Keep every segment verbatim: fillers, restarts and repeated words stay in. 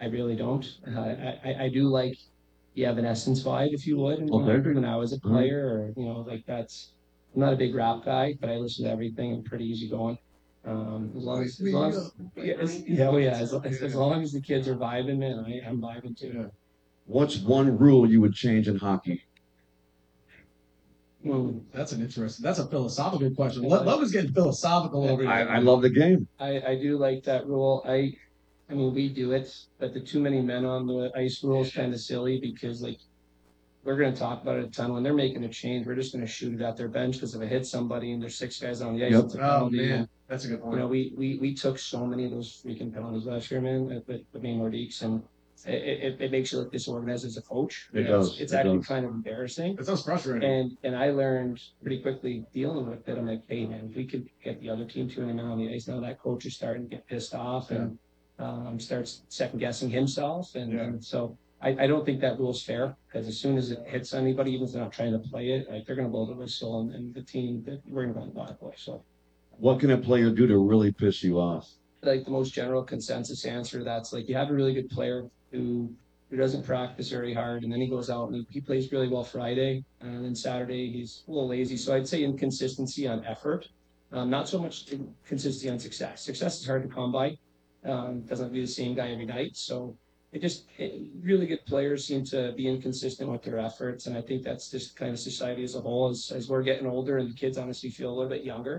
I really don't. Uh, I, I I do like the Evanescence vibe, if you would, Okay. when I was a All right. player, or you know, like that's. I'm not a big rap guy, but I listen to everything. I'm pretty easy going. Um, as long as, as long as, yeah, as, yeah, oh yeah, as, as, as long as the kids are vibing, man, I, I'm vibing too. Yeah. What's one rule you would change in hockey? Hmm. That's an interesting. That's a philosophical question. Love, love is getting philosophical over I, here. I love the game. I, I do like that rule. I I mean we do it, but the too many men on the ice rule is kind of silly because like we're going to talk about it a ton. When they're making a change, we're just going to shoot it at their bench because if it hits somebody and there's six guys on the ice, Yep. it's a Oh penalty. man, And that's a good you point. know, we we we took so many of those freaking penalties last year, man, with with the main Nordiques, and it, it, it makes you look disorganized as a coach. It It's, does. it's It actually does. kind of embarrassing. It sounds frustrating. And and I learned pretty quickly dealing with it. I'm like, hey man, if we could get the other team tuning in on the ice, now that coach is starting to get pissed off and um, starts second guessing himself. And, Yeah. and so I, I don't think that rule's fair because as soon as it hits anybody, even if they're not trying to play it, like they're gonna blow the whistle and, and the team that we're gonna go on the bottom play. So What can a player do to really piss you off? like the most general consensus answer that's like you have a really good player who who doesn't practice very hard and then he goes out and he, he plays really well Friday and then Saturday he's a little lazy. So I'd say inconsistency on effort, um, not so much consistency on success. Success is hard to come by. Um, doesn't be the same guy every night. So it just it, really good players seem to be inconsistent with their efforts, and I think that's just kind of society as a whole. As as we're getting older and the kids honestly feel a little bit younger,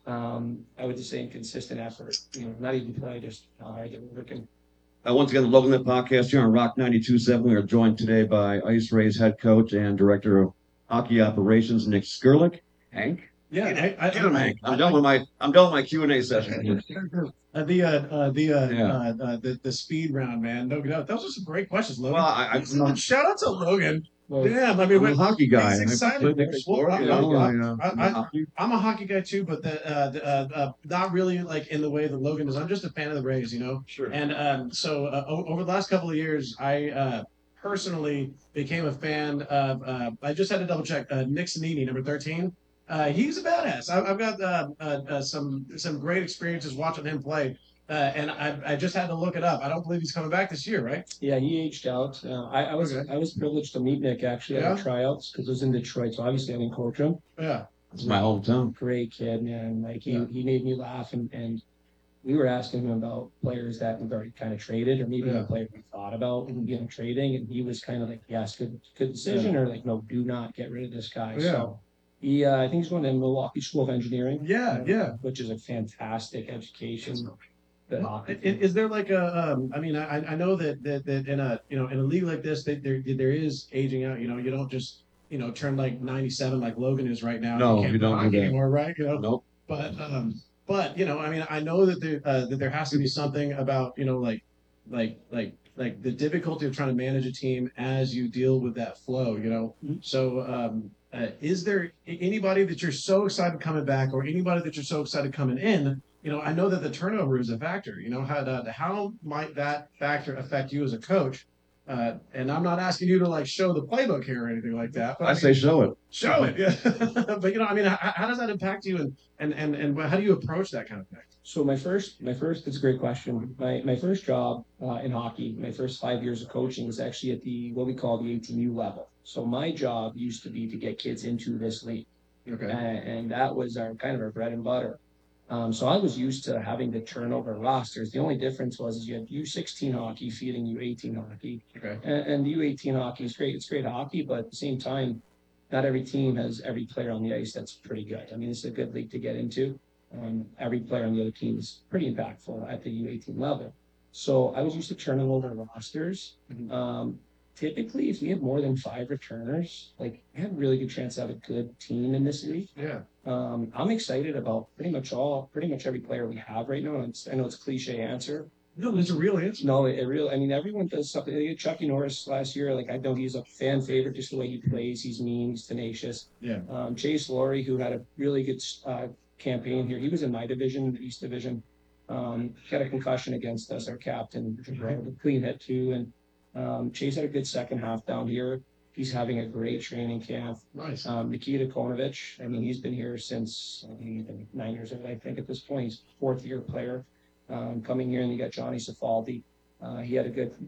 um, I would just say inconsistent effort. You know, not even play, just how hard they're working. Uh, once again, the Logan Net Podcast here on Rock ninety-two point seven. We are joined today by Ice Rays head coach and director of hockey operations, Nick Skurlik. Hank? Yeah, I, I, Get him, I, Hank. I'm done with my I'm done with my Q and A session. Uh, the uh, uh, the uh, Yeah. uh, uh, the the speed round, man. No doubt. Those are some great questions, Logan. Well, I, I, Shout out to Logan. Well, Damn, I mean, I'm a when- hockey guy. He's I excited. played the sport, Well, you I- know, I- I, uh, I- I'm a I- hockey- I'm a hockey guy too, but the, uh, the, uh, uh, not really like in the way that Logan is. I'm just a fan of the Rays, you know. Sure. And um, so uh, o- over the last couple of years, I uh, personally became a fan of. Uh, I just had to double check. Uh, Nick Sannini, number thirteen. Uh, he's a badass. I, I've got uh, uh, uh, some some great experiences watching him play. Uh, and I, I just had to look it up. I don't believe he's coming back this year, right? yeah, he aged out. Uh, I, I was Okay. I was privileged to meet Nick actually Yeah? at the tryouts because I was in Detroit, so obviously I didn't coach him. Yeah. It's my hometown. Great kid, man. Like he, Yeah. he made me laugh, and, and we were asking him about players that we've already kind of traded, or maybe Yeah. a player we thought about you know trading, and he was kind of like, yes, good good decision, or like, no, do not get rid of this guy. Yeah. So he, uh, I think he's going to Milwaukee School of Engineering. Yeah, uh, yeah. which is a fantastic education. But hockey- Is, is there like a? Um, I mean, I, I know that, that that in a you know in a league like this, that there there is aging out. You know, you don't just you know turn like ninety-seven like Logan is right now. No, can't you don't rock do that. anymore, right? You know, Nope. but um, but you know, I mean, I know that there uh, that there has to be something about you know like like like like the difficulty of trying to manage a team as you deal with that flow. You know, Mhm. so um, uh, is there anybody that you're so excited coming back, or anybody that you're so excited coming in? You know, I know that the turnover is a factor. You know, how uh, how might that factor affect you as a coach? Uh, and I'm not asking you to like show the playbook here or anything like that. But I say show it. show it, yeah. But you know, I mean, how, how does that impact you, and, and and and how do you approach that kind of thing? So my first, my first, that's a great question. My my first job uh, in hockey, my first five years of coaching was actually at the what we call the eighteen U level. So my job used to be to get kids into this league, Okay. and, and that was our kind of our bread and butter. Um, so I was used to having to turn over rosters. The only difference was is you had U sixteen hockey feeding U eighteen hockey, Okay. and, and the U eighteen hockey is great. It's great hockey, but at the same time, not every team has every player on the ice that's pretty good. I mean, it's a good league to get into. Um, every player on the other team is pretty impactful at the U eighteen level. So I was used to turning over rosters. Mhm. Um, typically, if we have more than five returners, like we have a really good chance to have a good team in this league. Yeah. Um, I'm excited about pretty much all, pretty much every player we have right now. And it's, I know it's a cliche answer. No, there's a real answer. No, it, it really, I mean, everyone does something. They get Chucky Norris last year. Like, I know he's a fan favorite just the way he plays. He's mean, he's tenacious. Yeah. Um, Chase Laurie, who had a really good uh, campaign here, he was in my division, the East Division. Um, got a concussion against us, our captain, a clean hit too. And um, Chase had a good second half down here. He's having a great training camp. Nice. Um, Nikita Konovich, I mean, he's been here since I think he's been nine years old, I think, at this point. He's a fourth year player um, coming here, and you got Johnny Safaldi. Uh, he had a good